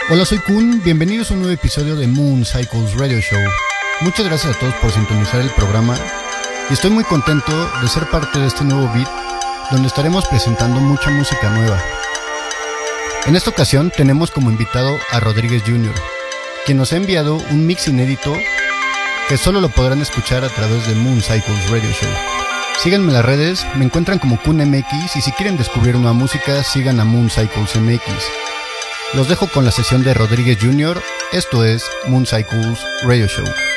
Hola, soy Kun, bienvenidos a un nuevo episodio de Moon Cycles Radio Show. Muchas gracias a todos por sintonizar el programa y estoy muy contento de ser parte de este nuevo beat donde estaremos presentando mucha música nueva. En esta ocasión tenemos como invitado a Rodríguez Jr., quien nos ha enviado un mix inédito que solo lo podrán escuchar a través de Moon Cycles Radio Show. Síganme en las redes, me encuentran como KunMX y si quieren descubrir nueva música sigan a Moon Cycles MX. Los dejo con la sesión de Rodríguez Jr., esto es Moon Cycles Radio Show.